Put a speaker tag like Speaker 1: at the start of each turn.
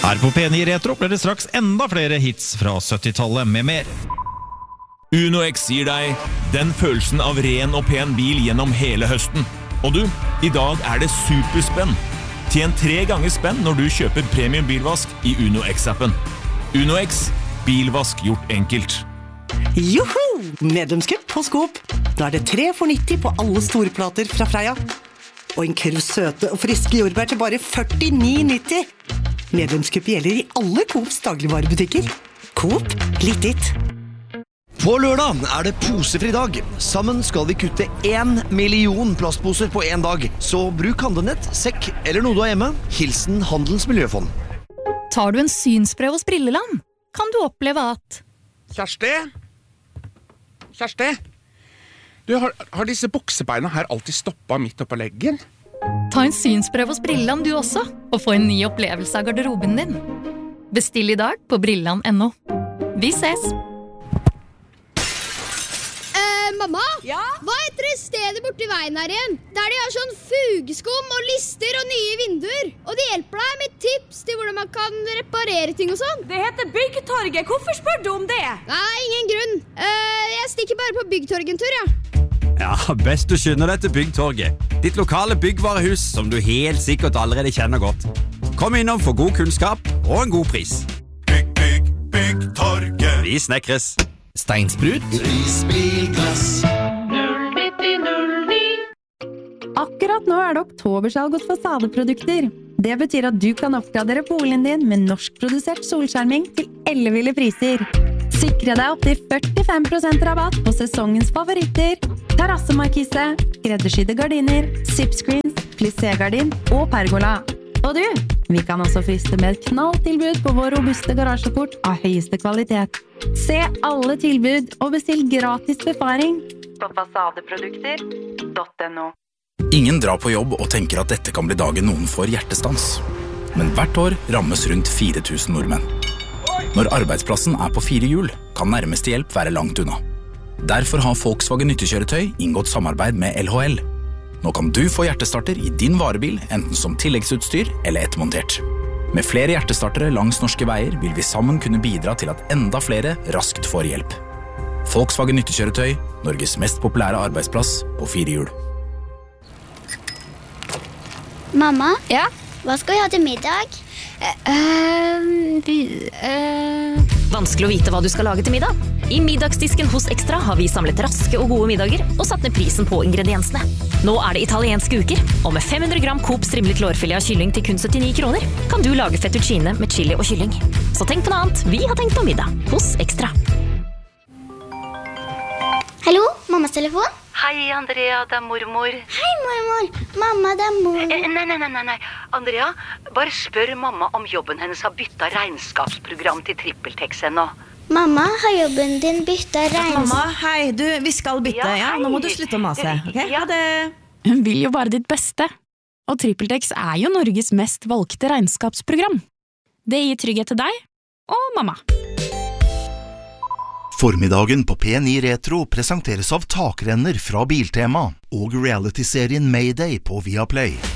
Speaker 1: Her på P9 Retro blir det straks enda flere hits fra 70-tallet med mer.
Speaker 2: UnoX gir deg den følelsen av ren og pen bil gjennom hele høsten. Og du, i dag det superspenn. Tjen 3 ganger spenn når du kjøper premium bilvask i UnoX-appen. UnoX, bilvask gjort enkelt.
Speaker 3: Joho! Medlemskupp på Coop. Da det 3 for 90 på alle storplater fra Freia. Og en kurv søte og friske jordbær til bare 49,90. Medlemskupp gjelder i alle Coops dagligvarebutikker. Coop, litt ditt.
Speaker 4: På lørdag det posefri dag. Sammen skal vi kutte 1 million plastposer på en dag. Så bruk handlenett, sekk eller noe du har hjemme. Hilsen Handelens Miljøfond.
Speaker 5: Tar du en synsprøve hos Brilleland, kan du oppleve at...
Speaker 6: Kjersti? Du, har disse buksebeina her alltid stoppet midt oppå leggen?
Speaker 5: Ta en synsprøve hos Brilleland du også, og få en ny opplevelse av garderoben din. Bestill i dag på brilleland.no. Vi ses!
Speaker 7: Mamma? Ja? Hva heter det stedet borti veien her igjen? Der de har sånn fugeskum og lister og nye vinduer. Og de hjelper deg med tips til hvordan man kan reparere ting og sånn.
Speaker 8: Det heter Byggtorget. Hvorfor spør du om det?
Speaker 7: Nei, ingen grunn. Jeg stikker bare på Byggtorget en tur, ja.
Speaker 9: Ja, best du skynder deg til Byggtorget. Ditt lokale byggvarehus som du helt sikkert allerede kjenner godt. Kom innom for god kunnskap og en god pris.
Speaker 10: Byggtorget.
Speaker 9: Vi snekres.
Speaker 1: Steinsprut.
Speaker 10: Isbilglass.
Speaker 11: 09009. Akkurat nå det oktobersalg hos Fasadeprodukter. Det betyr at du kan oppgradere boligen din med norskprodusert solskjerming til elleville priser. Sikre deg opp til 45% rabatt på sesongens favoritter. Terrassemarkise, skreddersydde gardiner, zipscreens, plissé-gardin og pergola. Og du, vi kan også friste med et knalltilbud på vår robuste garasjeport av høyeste kvalitet. Se alle tilbud og bestill gratis befaring på fasadeprodukter.no.
Speaker 12: Ingen drar på jobb og tenker at dette kan bli dagen noen får hjertestans. Men hvert år rammes rundt 4000 nordmenn. Når arbeidsplassen på 4 hjul, kan nærmeste hjelp være langt unna. Derfor har Volkswagen nyttekjøretøy inngått samarbeid med LHL. Nå kan du få hjertestarter i din varebil, enten som tilleggsutstyr eller ettermontert. Med flere hjertestartere langs norske veier vil vi sammen kunne bidra til at enda flere raskt får hjelp. Volkswagen nyttekjøretøy, Norges mest populære arbeidsplass på 4 hjul.
Speaker 7: Mamma? Ja? Hva skal vi ha til middag?
Speaker 13: Vanskelig å vite hva du skal lage til middag. I middagsdisken hos Extra har vi samlet raske og gode middager og satt ned prisen på ingrediensene. Nå det italienske uker, og med 500 gram Coop strimlet lårfilet av kylling til kun 79 kroner, kan du lage fettuccine med chili og kylling. Så tenk på noe annet, vi har tenkt på middag hos Extra.
Speaker 7: Hallo, mammas telefon?
Speaker 14: Hei, Andrea, det mormor.
Speaker 7: Hei, mormor. Mamma, det mor.
Speaker 14: Nei. Andrea, bare spør mamma om jobben hennes har byttet regnskapsprogram til TrippelTex ennå.
Speaker 7: Mamma, har jobben din byttet
Speaker 15: Mamma, hei, vi skal bytte, ja? Nå må du slutte å mase, ok? Ha det.
Speaker 16: Hun vil jo bare ditt beste. Og TrippelTex jo Norges mest valgte regnskapsprogram. Det gir trygghet til deg og mamma.
Speaker 10: Formiddagen på P9 Retro presenteres av takrenner fra Biltema og reality-serien Mayday på Viaplay.